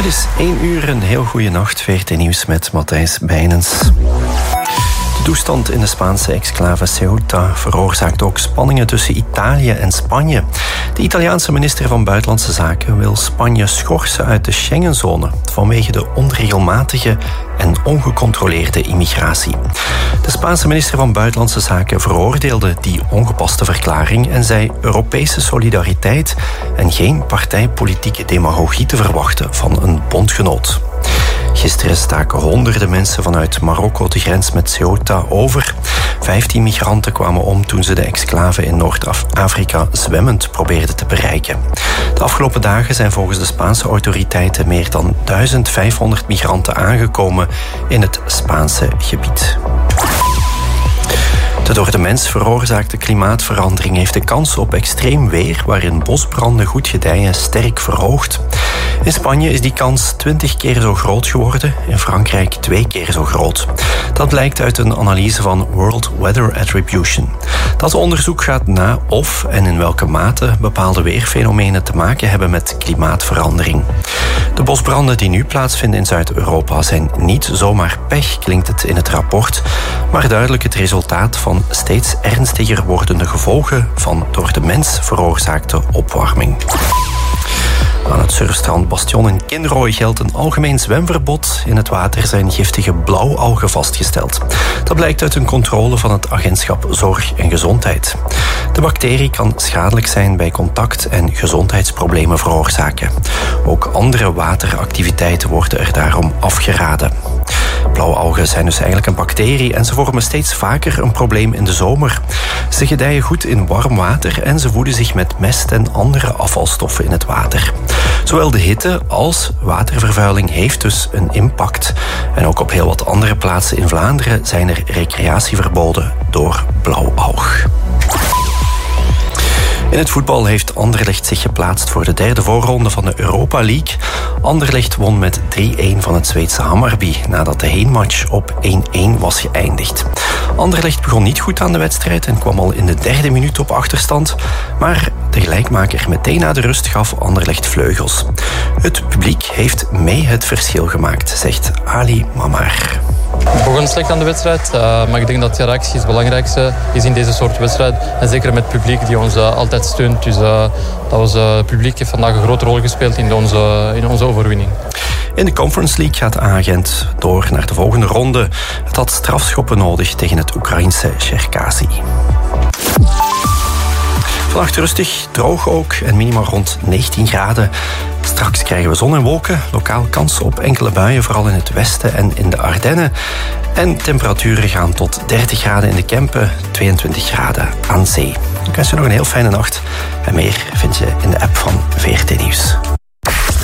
Het is 1 uur, een heel goede nacht. VRT Nieuws met Matthijs Bijnens. De toestand in de Spaanse exclave Ceuta veroorzaakt ook spanningen tussen Italië en Spanje. De Italiaanse minister van Buitenlandse Zaken wil Spanje schorsen uit de Schengenzone vanwege de onregelmatige en ongecontroleerde immigratie. De Spaanse minister van Buitenlandse Zaken veroordeelde die ongepaste verklaring en zei Europese solidariteit en geen partijpolitieke demagogie te verwachten van een bondgenoot. Gisteren staken honderden mensen vanuit Marokko de grens met Ceuta over. 15 migranten kwamen om toen ze de exclave in Noord-Afrika zwemmend probeerden te bereiken. De afgelopen dagen zijn volgens de Spaanse autoriteiten meer dan 1500 migranten aangekomen in het Spaanse gebied. De door de mens veroorzaakte klimaatverandering heeft de kans op extreem weer, waarin bosbranden goed gedijen, sterk verhoogd. In Spanje is die kans 20 keer zo groot geworden, in Frankrijk 2 keer zo groot. Dat blijkt uit een analyse van World Weather Attribution. Dat onderzoek gaat na of en in welke mate bepaalde weerfenomenen te maken hebben met klimaatverandering. De bosbranden die nu plaatsvinden in Zuid-Europa zijn niet zomaar pech, klinkt het in het rapport, maar duidelijk het resultaat van steeds ernstiger wordende gevolgen van door de mens veroorzaakte opwarming. Aan het surfstrand Bastion in Kinrooi geldt een algemeen zwemverbod. In het water zijn giftige blauwalgen vastgesteld. Dat blijkt uit een controle van het agentschap Zorg en Gezondheid. De bacterie kan schadelijk zijn bij contact en gezondheidsproblemen veroorzaken. Ook andere wateractiviteiten worden er daarom afgeraden. Blauwalgen zijn dus eigenlijk een bacterie en ze vormen steeds vaker een probleem in de zomer. Ze gedijen goed in warm water en ze voeden zich met mest en andere afvalstoffen in het water. Zowel de hitte als watervervuiling heeft dus een impact. En ook op heel wat andere plaatsen in Vlaanderen zijn er recreatieverboden door blauwalg. In het voetbal heeft Anderlecht zich geplaatst voor de 3e voorronde van de Europa League. Anderlecht won met 3-1 van het Zweedse Hammarby nadat de heenmatch op 1-1 was geëindigd. Anderlecht begon niet goed aan de wedstrijd en kwam al in de 3e minuut op achterstand. Maar de gelijkmaker meteen na de rust gaf Anderlecht vleugels. Het publiek heeft mee het verschil gemaakt, zegt Ali Mamar. We begonnen slecht aan de wedstrijd, maar ik denk dat de reactie het belangrijkste is in deze soort wedstrijd. En zeker met het publiek die ons altijd steunt. Dus het publiek heeft vandaag een grote rol gespeeld in onze overwinning. In de Conference League gaat Agent door naar de volgende ronde. Het had strafschoppen nodig tegen het Oekraïense Cherkasy. Vannacht rustig, droog ook en minimaal rond 19 graden. Straks krijgen we zon en wolken, lokaal kans op enkele buien, vooral in het westen en in de Ardennen. En temperaturen gaan tot 30 graden in de Kempen, 22 graden aan zee. Ik wens je nog een heel fijne nacht en meer vind je in de app van VRT Nieuws.